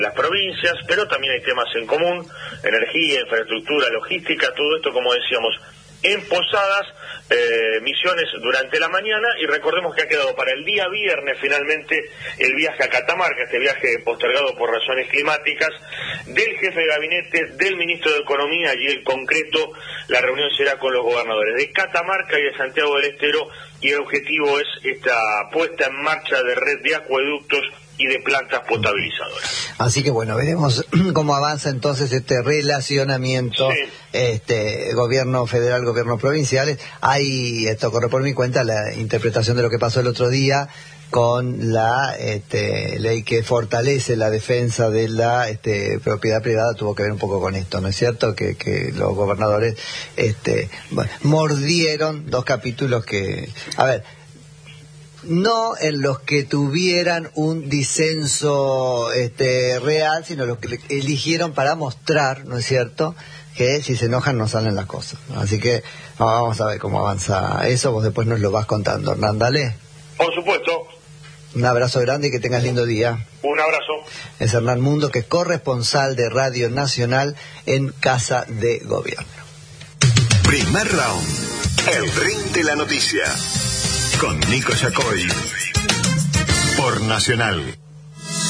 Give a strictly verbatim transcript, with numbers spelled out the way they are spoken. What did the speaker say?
las provincias, pero también hay temas en común, energía, infraestructura, logística, todo esto, como decíamos, en Posadas, eh, Misiones durante la mañana, y recordemos que ha quedado para el día viernes finalmente el viaje a Catamarca, este viaje postergado por razones climáticas, del jefe de gabinete, del ministro de Economía, y el concreto, la reunión será con los gobernadores de Catamarca y de Santiago del Estero, y el objetivo es esta puesta en marcha de red de acueductos y de plantas potabilizadoras. Así que bueno, veremos cómo avanza entonces este relacionamiento, sí. este gobierno federal, gobiernos provinciales. Hay, esto corre por mi cuenta, la interpretación de lo que pasó el otro día con la este, ley que fortalece la defensa de la este, propiedad privada, tuvo que ver un poco con esto, ¿no es cierto? Que, que los gobernadores este, bueno, mordieron dos capítulos que, a ver, no en los que tuvieran un disenso este, real, sino los que eligieron para mostrar, ¿no es cierto?, que si se enojan no salen las cosas. Así que vamos a ver cómo avanza eso, vos después nos lo vas contando. Hernán, dale. Por supuesto. Un abrazo grande y que tengas lindo día. Un abrazo. Es Hernán Mundo, que es corresponsal de Radio Nacional en Casa de Gobierno. Primer round. El ring de la noticia. Con Nico Yacoy. Por Nacional.